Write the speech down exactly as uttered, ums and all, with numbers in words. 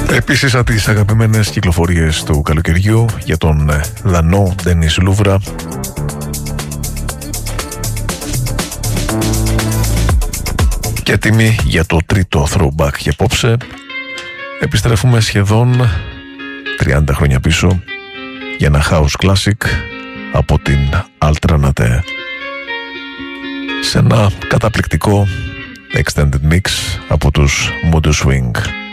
Επίσης από τις αγαπημένες κυκλοφορίες του καλοκαιριού για τον Δανό Ντένις Λούβρα. Και έτοιμοι για το τρίτο throwback για απόψε. Επιστρέφουμε σχεδόν τριάντα χρόνια πίσω για ένα house classic από την Altranate σε ένα καταπληκτικό extended mix από τους Mood Swing.